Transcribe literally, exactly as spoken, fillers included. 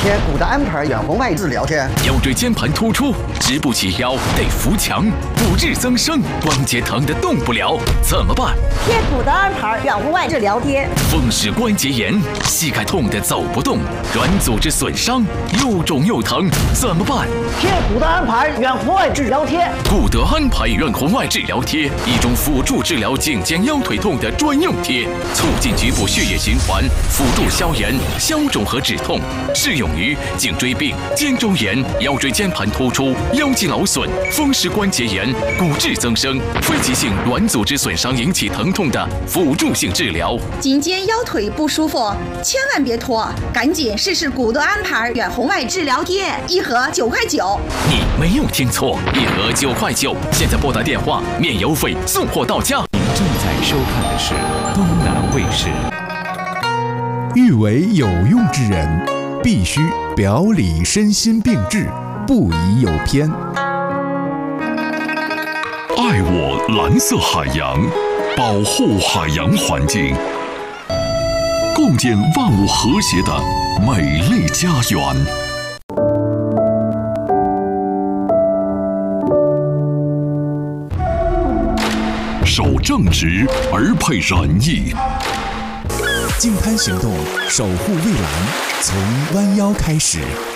贴骨的安排远红外治疗贴。 腰椎间盘突出，直不起腰，得扶墙，骨质增生，关节疼得动不了，怎么办？ 贴骨的安排远红外治疗贴。 风湿关节炎，膝盖痛得走不动，软组织损伤，又肿又疼，怎么办？ 贴骨的安排远红外治疗贴。 骨德安排远红外治疗贴，一种辅助治疗颈肩腰腿痛的专用贴，促进局部血液循环，辅助消炎、消肿和止痛，适用于颈椎病、肩周炎、腰椎间盘突出、腰肌劳损、风湿关节炎、骨质增生、非急性软组织损伤引起疼痛的辅助性治疗。 颈肩腰腿不舒服，千万别拖，赶紧试试骨德安排远红外治疗贴，一盒九块九。 你没有听错，一盒九块九，现在拨打电话免邮费送货到家。 您正在收看的是东南卫视。 欲为有用之人，必须表里身心并治，不宜有偏。 爱我蓝色海洋，保护海洋环境，共建万物和谐的美丽家园。守正直而配仁义。 净滩行动，守护蔚蓝，从弯腰开始。